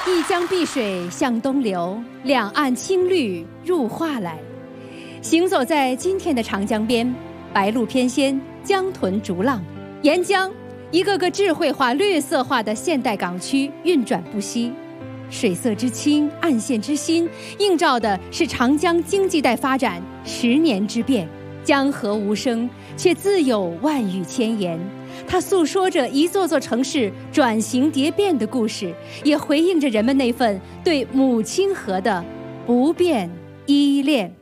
一江碧水向东流，两岸青绿入画来。行走在今天的长江边，白鹭翩跹，江豚逐浪，沿江一个个智慧化、绿色化的现代港区运转不息。水色之清，岸线之新，映照的是长江经济带发展10年之变。江河无声，却自有万语千言。它诉说着一座座城市转型蝶变的故事，也回应着人们那份对母亲河的不变依恋。